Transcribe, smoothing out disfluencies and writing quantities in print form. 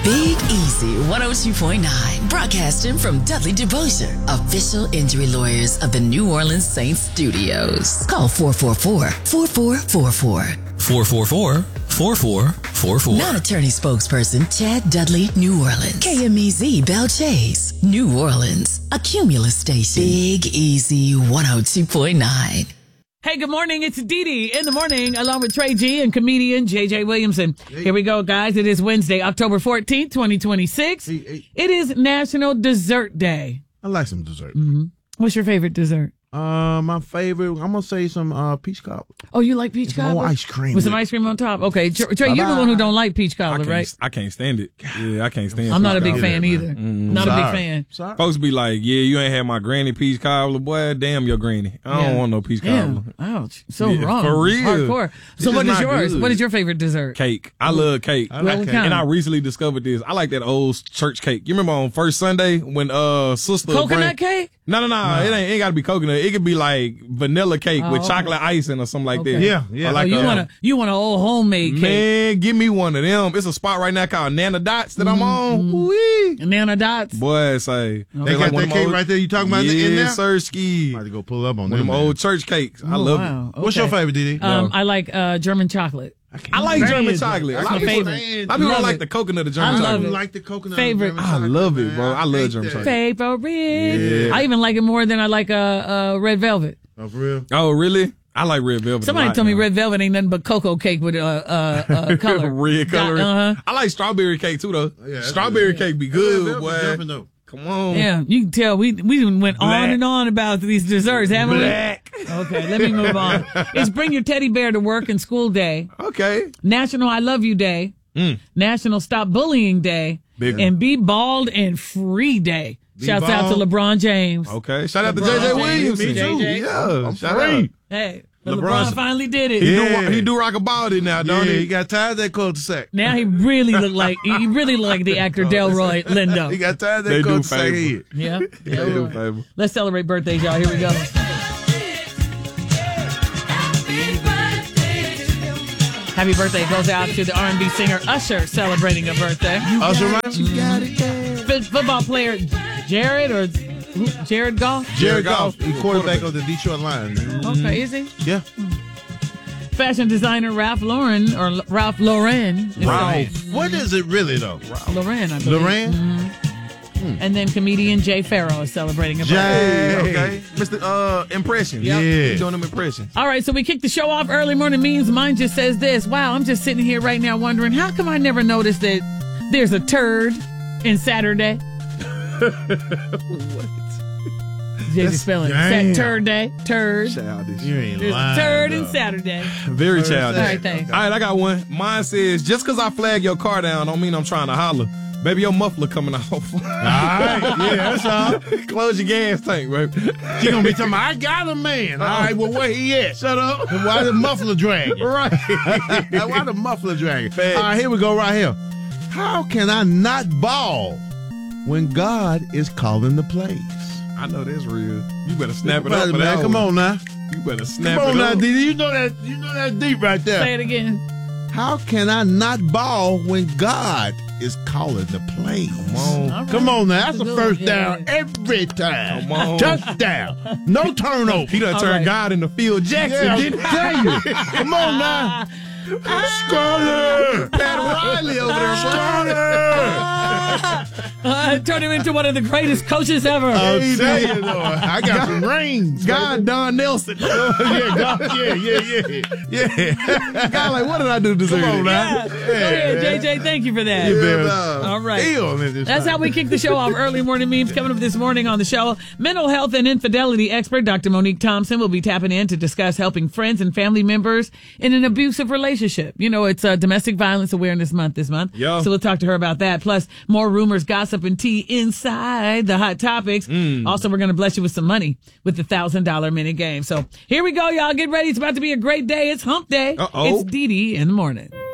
Big Easy 102.9, broadcasting from Dudley DeBosier, official injury lawyers of the New Orleans Saints studios. Call 444-4444. 444-4444. Non-attorney spokesperson Chad Dudley, New Orleans. KMEZ Bell Chase, New Orleans. A Cumulus station. Big Easy 102.9. Hey, good morning. It's Dee Dee in the morning, along with Trey G and comedian JJ Williamson. Hey. Here we go, guys. It is Wednesday, October 14th, 2026. Hey. It is National Dessert Day. I like some dessert. Mm-hmm. What's your favorite dessert? My favorite, I'm going to say some peach cobbler. Oh, you like peach cobbler? More ice cream. With some ice cream on top? Okay. Trey, you're the one who don't like peach cobbler, right? I can't stand it. Yeah, I can't stand it. I'm not a big fan either. Not a big fan. Sorry. Folks be like, yeah, you ain't had my granny peach cobbler. Boy, damn your granny. I don't want no peach cobbler. Ouch. So wrong. For real. Hardcore. So what is yours? Good. What is your favorite dessert? Cake. I love cake. I like cake. And I recently discovered this. I like that old church cake. You remember on first Sunday when sister coconut cake? No. It ain't got to be coconut. It could be like vanilla cake with chocolate icing or something like that. Yeah. Like you want an old homemade cake. Man, give me one of them. It's a spot right now called Nana Dots that I'm on. Woo-wee. Nana Dots? Boy, say. They got that cake right there you talking about in there? Yes, sir, ski. I'm about to go pull up on them old church cakes. I love it. Okay. What's your favorite, Didi? I like German chocolate. I like German chocolate. That's my favorite. A lot of people don't like the coconut of German chocolate. I like the coconut. Favorite. I love it, bro. I love German chocolate. Favorite. Yeah. I even like it more than I like red velvet. Oh, for real? Oh, really? I like red velvet. Somebody told me red velvet ain't nothing but cocoa cake with color. Red color. I like strawberry cake too, though. Yeah, strawberry cake be good, boy. Come on. Yeah, you can tell we went on and on about these desserts, haven't we? Okay, let me move on. It's Bring Your Teddy Bear to Work and School Day. Okay. National I Love You Day. National Stop Bullying Day. And Be Bald and Free Day. Shouts out to LeBron James. Okay. Shout out to JJ Williams. Me too. Yeah. Shout out. Hey. LeBron finally did it. He do rock a body now, don't he? He got tired of that cul-de-sac. Now he really look like the actor Delroy Lindo. He got tired of that cul-de-sac head. Yeah. They do favor. Let's celebrate birthdays, y'all. Here we go. Happy birthday goes out to the R&B singer Usher celebrating a birthday. Usher, right? Football player Jared Goff? Jared Goff. He's quarterback of the Detroit Lions. Okay, is he? Yeah. Fashion designer Ralph Lauren. Ralph. What is it really, though? Lauren, I believe. Lauren? Mm-hmm. And then comedian Jay Farrow is celebrating a birthday. Okay. Mr. Impressions. Yep. Yeah. He's doing them impressions. All right, so we kicked the show off. Early morning memes. Mine just says this. Wow, I'm just sitting here right now wondering, how come I never noticed that there's a turd in Saturday? What? JJ spelling. Turd day. Turd. Childish. You ain't There's lying. a turd in Saturday. Very childish. All right, thanks. All right, I got one. Mine says, just because I flag your car down don't mean I'm trying to holler. Baby, your muffler coming off. All right. Yeah, that's all. Close your gas tank, baby. She gonna be talking about, I got a man. All right, well, where he at? Shut up. Why the muffler dragging? Right. Why the muffler dragging? All right, here we go right here. How can I not ball when God is calling the plays? I know that's real. You better snap it up. Man, come on now. You better snap Come on it now, up. Didi. You know that deep right there. Say it again. How can I not ball when God is calling the plays? Come on. Right. Come on now. That's a first Yeah. down every time. Come on. Touchdown. No turnover. He done turned right. God into Phil Jackson, Yeah, didn't he? tell you. Come on now. Scholar. Pat Riley over there. Turn him into one of the greatest coaches ever. I'll tell you, though. I got some rings. God, Don Nelson. Yeah. God, like, what did I do to deserve Come on it? now. Go ahead, JJ. Thank you for that. All right. That's how we kick the show off. Early morning memes coming up this morning on the show. Mental health and infidelity expert Dr. Monique Thompson will be tapping in to discuss helping friends and family members in an abusive relationship. You know, it's Domestic Violence Awareness Month this month. Yeah. So we'll talk to her about that. Plus, more rumors, gossip, and tea inside the hot topics. Also, we're going to bless you with some money with the $1,000 minute game. So here we go, y'all. Get ready. It's about to be a great day. It's hump day. Uh-oh. It's Dee Dee in the morning.